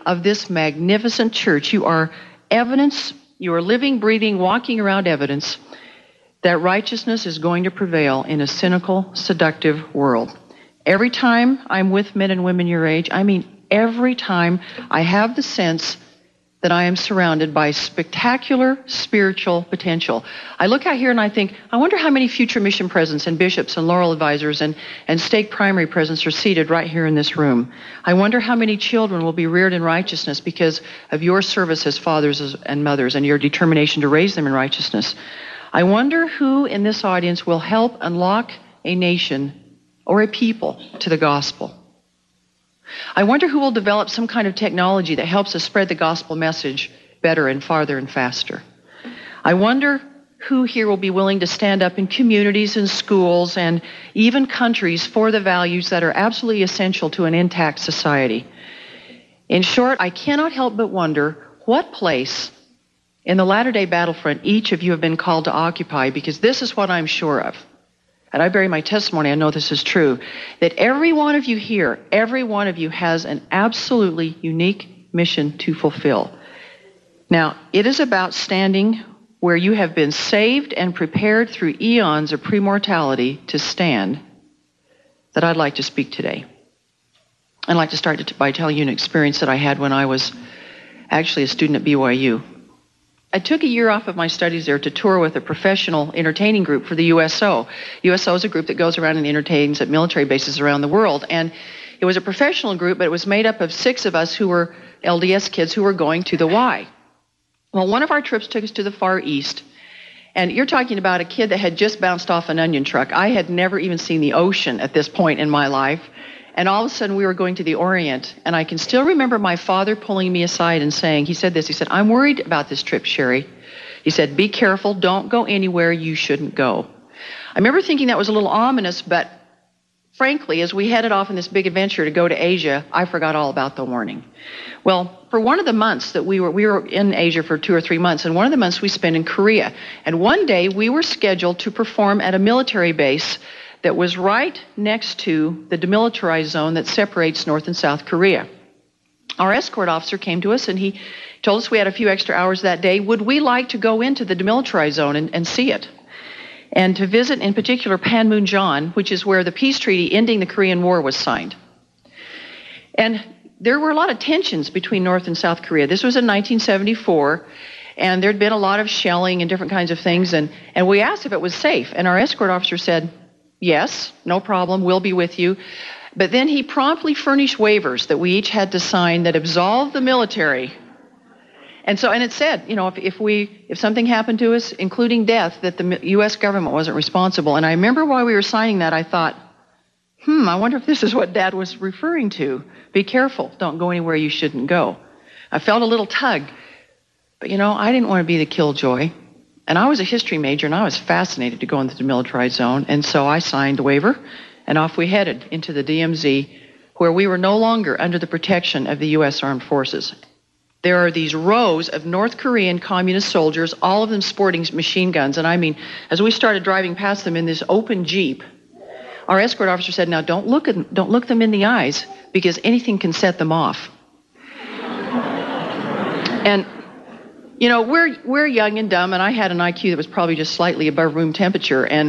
of this magnificent church. You are evidence, you are living, breathing, walking around evidence that righteousness is going to prevail in a cynical, seductive world. Every time I'm with men and women your age, I mean every time, I have the sense that I am surrounded by spectacular spiritual potential. I look out here and I think, I wonder how many future mission presidents and bishops and laurel advisors and stake primary presidents are seated right here in this room. I wonder how many children will be reared in righteousness because of your service as fathers and mothers and your determination to raise them in righteousness. I wonder who in this audience will help unlock a nation or a people to the gospel. I wonder who will develop some kind of technology that helps us spread the gospel message better and farther and faster. I wonder who here will be willing to stand up in communities and schools and even countries for the values that are absolutely essential to an intact society. In short, I cannot help but wonder what place in the latter-day battlefront each of you have been called to occupy, because this is what I'm sure of. And I bury my testimony, I know this is true, that every one of you here, every one of you has an absolutely unique mission to fulfill. Now, it is about standing where you have been saved and prepared through eons of premortality to stand that I'd like to speak today. I'd like to start by telling you an experience that I had when I was actually a student at BYU. I took a year off of my studies there to tour with a professional entertaining group for the USO. USO is a group that goes around and entertains at military bases around the world. And it was a professional group, but it was made up of 6 of us who were LDS kids who were going to the Y. Well, one of our trips took us to the Far East. And you're talking about a kid that had just bounced off an onion truck. I had never even seen the ocean at this point in my life. And all of a sudden we were going to the Orient. And I can still remember my father pulling me aside and saying, he said, I'm worried about this trip, Sherry. He said, be careful, don't go anywhere you shouldn't go. I remember thinking that was a little ominous, but frankly, as we headed off on this big adventure to go to Asia, I forgot all about the warning. Well, for one of the months that we were in Asia for 2 or 3 months, and one of the months we spent in Korea. And one day we were scheduled to perform at a military base that was right next to the demilitarized zone that separates North and South Korea. Our escort officer came to us and he told us we had a few extra hours that day. Would we like to go into the demilitarized zone and see it? And to visit, in particular, Panmunjom, which is where the peace treaty ending the Korean War was signed. And there were a lot of tensions between North and South Korea. This was in 1974, and there'd been a lot of shelling and different kinds of things. And we asked if it was safe, and our escort officer said, yes, no problem, we'll be with you. But then he promptly furnished waivers that we each had to sign that absolved the military. And it said, if something happened to us, including death, that the U.S. government wasn't responsible. And I remember while we were signing that, I thought, I wonder if this is what Dad was referring to. Be careful, don't go anywhere you shouldn't go. I felt a little tug, but I didn't want to be the killjoy. And I was a history major, and I was fascinated to go into the demilitarized zone. And so I signed the waiver, and off we headed into the DMZ, where we were no longer under the protection of the U.S. Armed Forces. There are these rows of North Korean communist soldiers, all of them sporting machine guns. And I mean, as we started driving past them in this open Jeep, our escort officer said, now don't look them in the eyes, because anything can set them off. And we're young and dumb, and I had an IQ that was probably just slightly above room temperature, and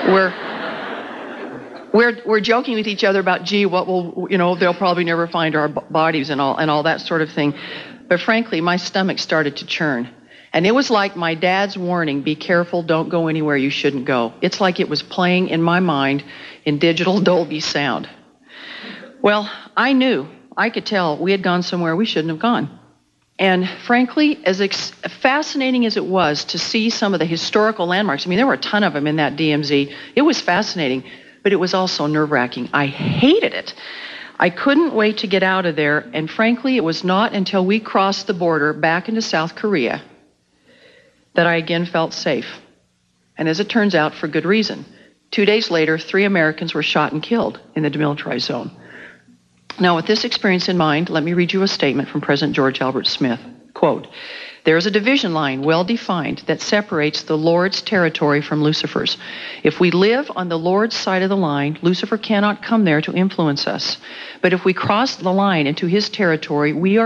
we're joking with each other about, what will, they'll probably never find our bodies and all that sort of thing. But frankly, my stomach started to churn. And it was like my dad's warning, be careful, don't go anywhere you shouldn't go. It's like it was playing in my mind in digital Dolby sound. Well, I could tell we had gone somewhere we shouldn't have gone. And frankly, as fascinating as it was to see some of the historical landmarks, there were a ton of them in that DMZ. It was fascinating, but it was also nerve-wracking. I hated it. I couldn't wait to get out of there, and frankly, it was not until we crossed the border back into South Korea that I again felt safe. And as it turns out, for good reason. 2 days later, 3 Americans were shot and killed in the demilitarized zone. Now, with this experience in mind, let me read you a statement from President George Albert Smith. Quote, there is a division line well defined that separates the Lord's territory from Lucifer's. If we live on the Lord's side of the line, Lucifer cannot come there to influence us. But if we cross the line into his territory, we are